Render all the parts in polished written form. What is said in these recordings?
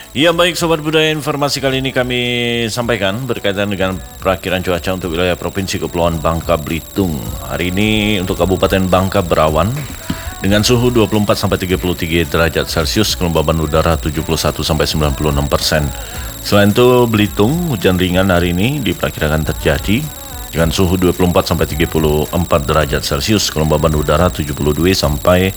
Ya baik Sobat Budaya, informasi kali ini kami sampaikan berkaitan dengan perakiraan cuaca untuk wilayah Provinsi Kepulauan Bangka Belitung. Hari ini untuk Kabupaten Bangka berawan dengan suhu 24-33 derajat Celcius, kelembaban udara 71-96%. Selain itu Belitung, hujan ringan hari ini diperkirakan terjadi dengan suhu 24-34 derajat Celcius, kelembaban udara 72-97%.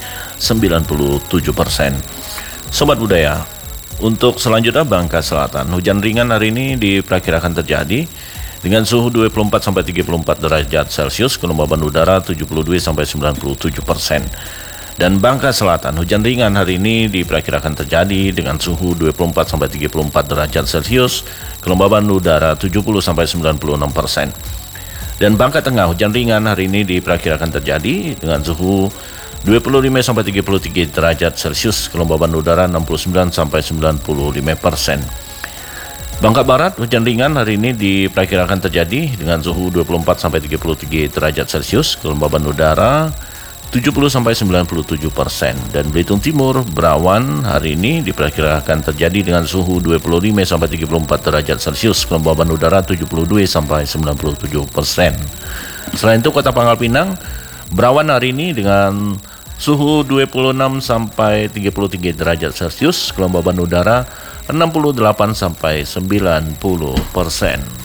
Sobat Budaya, untuk selanjutnya Bangka Selatan, hujan ringan hari ini diperkirakan terjadi dengan suhu 24-34 derajat Celcius, kelembaban udara 72-97%. Dan Bangka Selatan, hujan ringan hari ini diperkirakan terjadi dengan suhu 24-34 derajat Celcius, kelembaban udara 70-96%. Dan Bangka Tengah, hujan ringan hari ini diperkirakan terjadi dengan suhu 25-33 derajat Celcius, kelembaban udara 69-95%. Bangka Barat, hujan ringan hari ini diperkirakan terjadi dengan suhu 24-33 derajat Celcius, kelembaban udara 70-97%. Dan Belitung Timur berawan hari ini diperkirakan terjadi dengan suhu 25-34 derajat Celcius, kelembaban udara 72-97%. Selain itu Kota Pangkal Pinang berawan hari ini dengan suhu 26-33 derajat Celcius, kelembaban udara 68-90%.